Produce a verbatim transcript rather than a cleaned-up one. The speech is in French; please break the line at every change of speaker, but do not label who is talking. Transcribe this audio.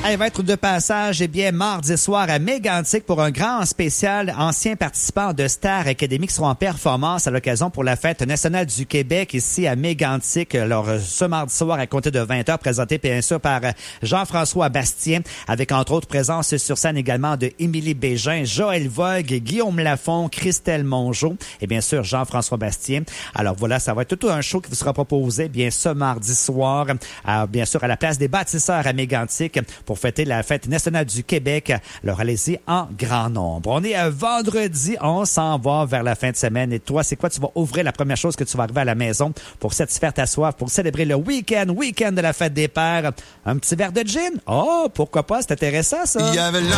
Elle va être de passage, eh bien, mardi soir à Mégantic pour un grand spécial. Anciens participants de Star Academy qui seront en performance à l'occasion pour la fête nationale du Québec ici à Mégantic. Alors, ce mardi soir à compter de vingt heures, présenté bien sûr par Jean-François Bastien, avec entre autres présence sur scène également de Émilie Bégin, Joël Vogue, Guillaume Lafont, Christelle Mongeau et bien sûr Jean-François Bastien. Alors voilà, ça va être tout un show qui vous sera proposé bien ce mardi soir, à, bien sûr à la place des bâtisseurs à Mégantic pour fêter la fête nationale du Québec. Alors allez-y en grand nombre. On est à vendredi, on s'en va vers la fin de semaine. Et toi, c'est quoi? Tu vas ouvrir la première chose que tu vas arriver à la maison pour satisfaire ta soif, pour célébrer le week-end, week-end de la fête des pères. Un petit verre de gin? Oh, pourquoi pas? C'est intéressant ça.
Il y avait